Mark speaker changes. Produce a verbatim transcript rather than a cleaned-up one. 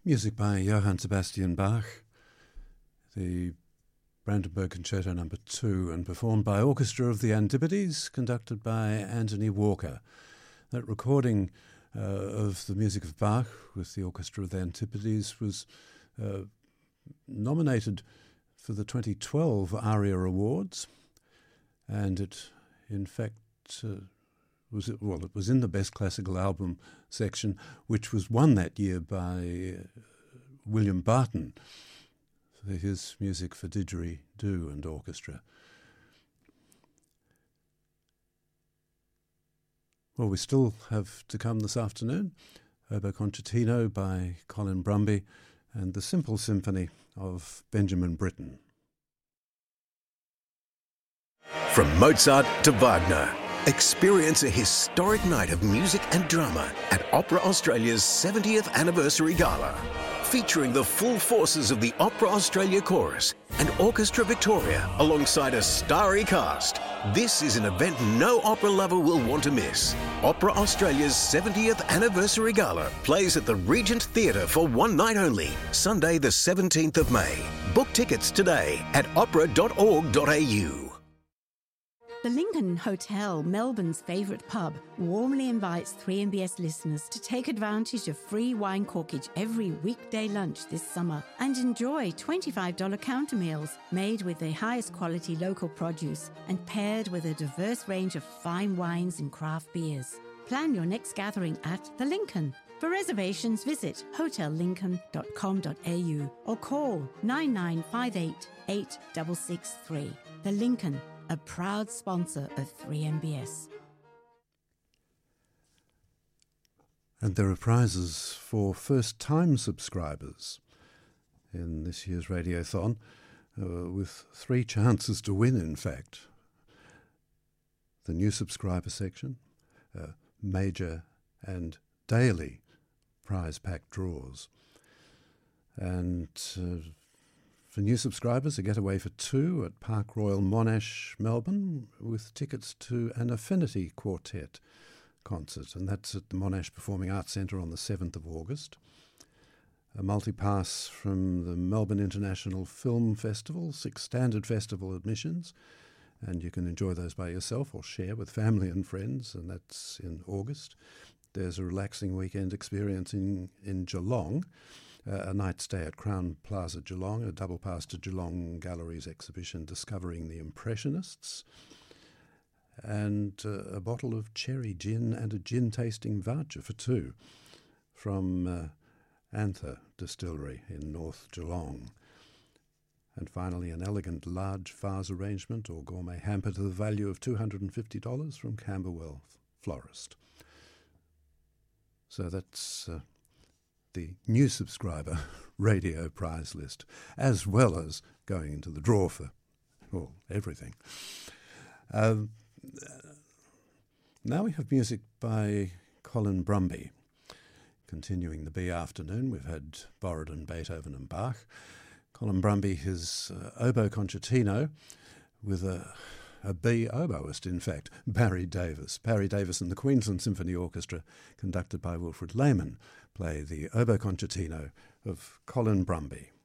Speaker 1: Music by Johann Sebastian Bach, the Brandenburg Concerto number two, and performed by Orchestra of the Antipodes, conducted by Anthony Walker. That recording uh, of the music of Bach with the Orchestra of the Antipodes was uh, nominated for the twenty twelve ARIA Awards, and it, in fact, uh, was it, well, it was in the Best Classical Album section, which was won that year by uh, William Barton for his music for didgeridoo and orchestra. Well, we still have to come this afternoon, Oboe Concertino by Colin Brumby and the Simple Symphony of Benjamin Britten.
Speaker 2: From Mozart to Wagner, experience a historic night of music and drama at Opera Australia's seventieth Anniversary Gala, featuring the full forces of the Opera Australia Chorus and Orchestra Victoria alongside a starry cast. This is an event no opera lover will want to miss. Opera Australia's seventieth Anniversary Gala plays at the Regent Theatre for one night only, Sunday the seventeenth of May. Book tickets today at opera dot org dot a u.
Speaker 3: The Lincoln Hotel, Melbourne's favourite pub, warmly invites three M B S listeners to take advantage of free wine corkage every weekday lunch this summer and enjoy twenty-five dollars counter meals made with the highest quality local produce and paired with a diverse range of fine wines and craft beers. Plan your next gathering at The Lincoln. For reservations, visit hotel lincoln dot com dot a u or call nine nine five eight, eight six six three. The Lincoln, a proud sponsor of three M B S.
Speaker 1: And there are prizes for first-time subscribers in this year's Radiothon, uh, with three chances to win, in fact. The new subscriber section, uh, major and daily prize pack draws. And uh, for new subscribers, a getaway for two at Park Royal Monash, Melbourne, with tickets to an Affinity Quartet concert, and that's at the Monash Performing Arts Centre on the seventh of August. A multi-pass from the Melbourne International Film Festival, six standard festival admissions, and you can enjoy those by yourself or share with family and friends, and that's in August. There's a relaxing weekend experience in, in Geelong, Uh, a night stay at Crown Plaza Geelong, a double pass to Geelong Gallery's exhibition Discovering the Impressionists, and uh, a bottle of cherry gin and a gin tasting voucher for two from uh, Anther Distillery in North Geelong. And finally, an elegant large vase arrangement or gourmet hamper to the value of two hundred fifty dollars from Camberwell Florist. So that's Uh, the new subscriber radio prize list, as well as going into the draw for, well, everything. Um, now we have music by Colin Brumby. Continuing the B afternoon, we've had Borodin, Beethoven and Bach. Colin Brumby, his uh, Oboe Concertino, with a A B oboist, in fact, Barry Davis. Barry Davis and the Queensland Symphony Orchestra, conducted by Wilfred Lehman, play the Oboe Concertino of Colin Brumby.